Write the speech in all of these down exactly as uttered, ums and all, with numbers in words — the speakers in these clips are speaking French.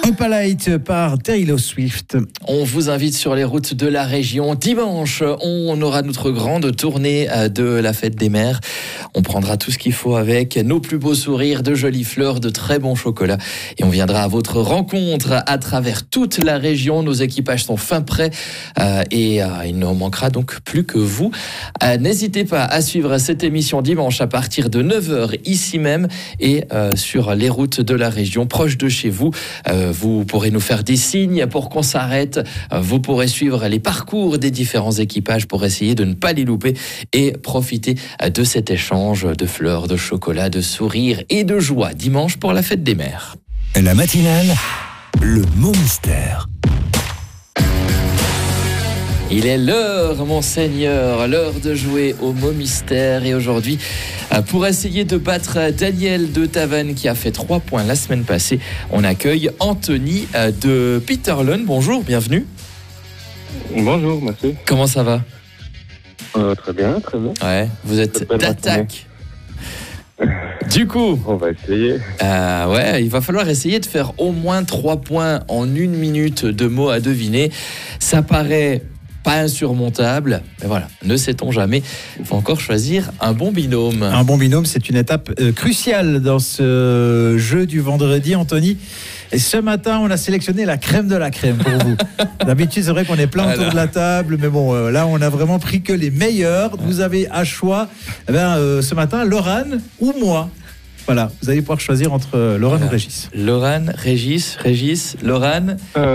Opalite par Taylor Swift. On vous invite sur les routes de la région. Dimanche, on aura notre grande tournée de la fête des mères. On prendra tout ce qu'il faut avec nos plus beaux sourires, de jolies fleurs, de très bons chocolats. Et on viendra à votre rencontre à travers toute la région. Nos équipages sont fin prêts euh, et euh, il ne manquera donc plus que vous. Euh, n'hésitez pas à suivre cette émission dimanche à partir de neuf heures ici même et euh, sur les routes de la région, proche de chez vous. Euh, Vous pourrez nous faire des signes pour qu'on s'arrête. Vous pourrez suivre les parcours des différents équipages pour essayer de ne pas les louper et profiter de cet échange de fleurs, de chocolat, de sourires et de joie dimanche pour la fête des mères. La matinale, le mot mystère. Il est l'heure, mon Seigneur, l'heure de jouer au mot mystère. Et aujourd'hui, pour essayer de battre Daniel de Tavannes qui a fait trois points la semaine passée, on accueille Anthony de Peterlun. Bonjour, bienvenue. Bonjour, merci. Comment ça va ? euh, Très bien, très bien. Ouais, vous êtes d'attaque. Du coup, on va essayer. Euh, ouais, il va falloir essayer de faire au moins trois points en une minute de mots à deviner. Ça paraît pas insurmontable, mais voilà, ne sait-on jamais. Il faut encore choisir un bon binôme. Un bon binôme, c'est une étape euh, cruciale dans ce jeu du vendredi, Anthony. Et ce matin, on a sélectionné la crème de la crème pour vous. D'habitude, c'est vrai qu'on est plein autour Alors. de la table, mais bon, euh, là, on a vraiment pris que les meilleurs. Vous avez à choix, eh ben, euh, ce matin, Laurane ou moi. Voilà, vous allez pouvoir choisir entre euh, Laurane voilà. ou Régis. Laurane, Régis, Régis, Laurane.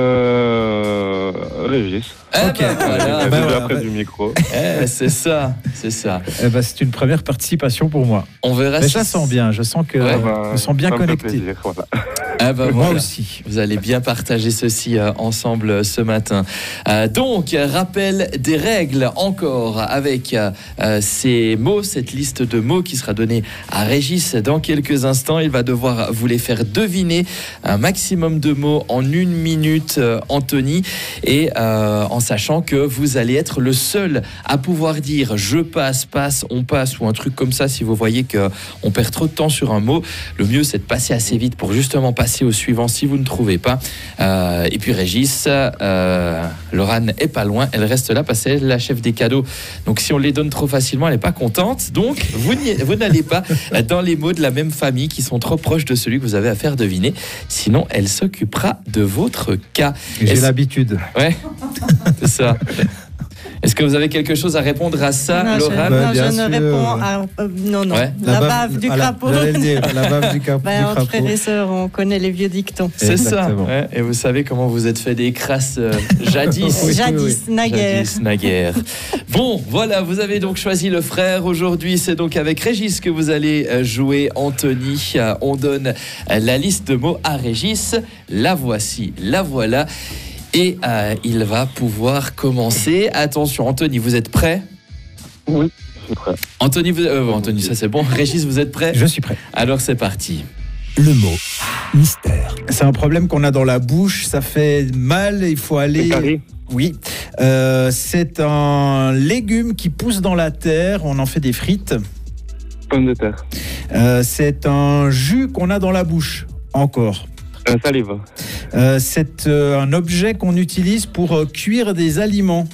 Euh, Régis. Eh ok, ben, voilà. ben, voilà. Après ben, du micro. Eh, c'est ça, c'est ça. Eh ben, c'est une première participation pour moi. On verra. Mais si... je la sens bien, je sens que ouais, ben, je me sens bien connecté. Plaisir, voilà. Ah bah moi voilà. aussi. Vous allez bien partager ceci euh, ensemble euh, ce matin. Euh, donc, rappel des règles encore avec euh, ces mots, cette liste de mots qui sera donnée à Régis dans quelques instants. Il va devoir vous les faire deviner, un maximum de mots en une minute, euh, Anthony, et euh, en sachant que vous allez être le seul à pouvoir dire je passe, passe, on passe ou un truc comme ça. Si vous voyez qu'on perd trop de temps sur un mot, le mieux c'est de passer assez vite pour justement passer au suivant si vous ne trouvez pas. Euh, et puis Régis, euh, Laurane est pas loin, elle reste là parce qu'elle est la chef des cadeaux. Donc si on les donne trop facilement, elle n'est pas contente. Donc vous, vous n'allez pas dans les mots de la même famille qui sont trop proches de celui que vous avez à faire deviner. Sinon, elle s'occupera de votre cas. J'ai Est-ce... l'habitude. Ouais, c'est ça. Est-ce que vous avez quelque chose à répondre à ça, non, Laurane ? je, non, je sûr. ne réponds à... Euh, non, non. Ouais. La, la bave, bave du crapaud. La, le dire, la bave du, cap, ben, du entre crapaud. frères et sœurs, on connaît les vieux dictons. C'est Exactement. ça. Ouais. Et vous savez comment vous êtes fait des crasses euh, jadis. oui, jadis, oui. naguère. Jadis, naguère. Bon, voilà, vous avez donc choisi le frère. Aujourd'hui, c'est donc avec Régis que vous allez jouer, Anthony. On donne la liste de mots à Régis. La voici, la voilà. Et euh, il va pouvoir commencer. Attention, Anthony, vous êtes prêt ? Oui, je suis prêt. Anthony, vous... euh, Anthony, ça c'est bon. Régis, vous êtes prêt ? Je suis prêt. Alors c'est parti. Le mot mystère. C'est un problème qu'on a dans la bouche, ça fait mal, il faut aller... Carie. Oui, euh, c'est un légume qui pousse dans la terre, on en fait des frites. Pomme de terre. Euh, c'est un jus qu'on a dans la bouche, encore. Un salive. Euh, c'est euh, un objet qu'on utilise pour euh, cuire des aliments.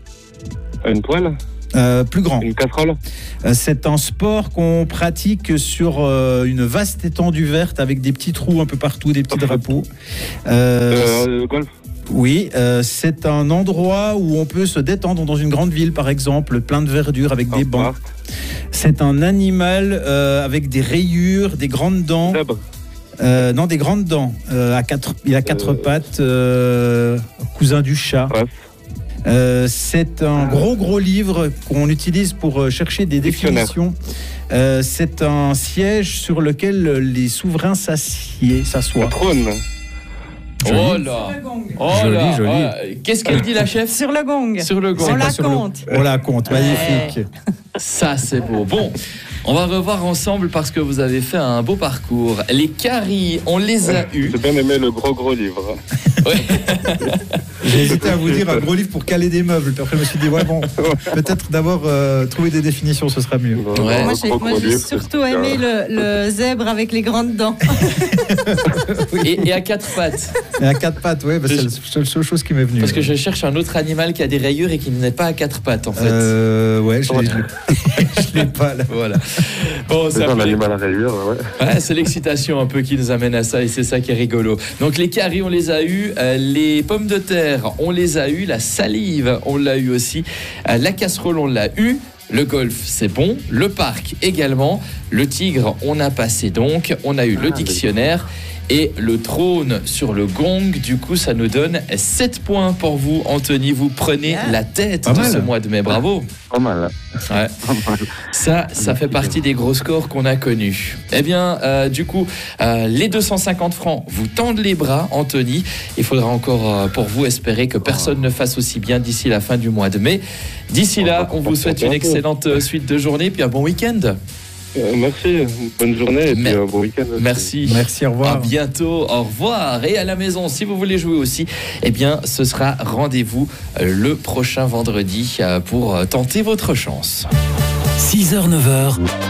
Une poêle. Euh, plus grand. Une casserole. Euh, c'est un sport qu'on pratique sur euh, une vaste étendue verte avec des petits trous un peu partout, des petits drapeaux. Euh, euh, golf. Oui, euh, c'est un endroit où on peut se détendre dans une grande ville, par exemple, plein de verdure avec des bancs. Parc. C'est un animal euh, avec des rayures, des grandes dents. Zèbre. Euh, non, des grandes dents. Euh, à quatre, il a quatre euh... pattes, euh, cousin du chat. Bref. Euh, c'est un gros gros livre qu'on utilise pour chercher des définitions. Euh, c'est un siège sur lequel les souverains s'assiedent, s'assoient. Un trône. Joli. Oh là, oh joli, là. joli. Oh, qu'est-ce qu'elle dit la chef ? Sur le gong. Sur le gong. On la sur compte. Le... On la compte, magnifique. Ça c'est beau. Bon, on va revoir ensemble parce que vous avez fait un beau parcours. Les caries, on les a eus. J'ai bien aimé le gros gros livre. Ouais. J'ai hésité à vous dire un gros livre pour caler des meubles. Puis après, je me suis dit, ouais, bon, peut-être d'abord euh, trouver des définitions, ce sera mieux. Ouais. Moi, j'ai, moi, j'ai surtout aimé le, le zèbre avec les grandes dents. Et, et à quatre pattes. Et à quatre pattes, oui, bah, c'est la seule, seule chose qui m'est venue. Parce que je cherche un autre animal qui a des rayures et qui n'est pas à quatre pattes, en fait. Euh, ouais, je l'ai, je l'ai pas là. Voilà. Bon, C'est ça un fait- animal à rayures, ouais. Ouais, c'est l'excitation un peu qui nous amène à ça et c'est ça qui est rigolo. Donc les caries, on les a eu, euh, les pommes de terre, on les a eu, la salive, on l'a eu aussi, euh, la casserole, on l'a eu. Le golf, c'est bon. Le parc également. Le tigre, on a passé donc. On a eu le dictionnaire et le trône sur le gong. Du coup, ça nous donne sept points pour vous, Anthony. Vous prenez la tête Pas de mal. ce mois de mai. Bravo. Pas mal. Ouais. Pas mal. Ça, ça fait partie des gros scores qu'on a connus. Eh bien, euh, du coup, euh, les deux cent cinquante francs vous tendent les bras, Anthony. Il faudra encore, euh, pour vous, espérer que personne ne fasse aussi bien d'ici la fin du mois de mai. D'ici là, on vous souhaite une excellente euh, suite de journée, puis un bon week-end. Euh, merci, bonne journée et puis Mer- un bon week-end. aussi. Merci. Merci, au À revoir. bientôt, au revoir. Et à la maison, si vous voulez jouer aussi, eh bien, ce sera rendez-vous euh, le prochain vendredi euh, pour euh, tenter votre chance. six heures neuf heures.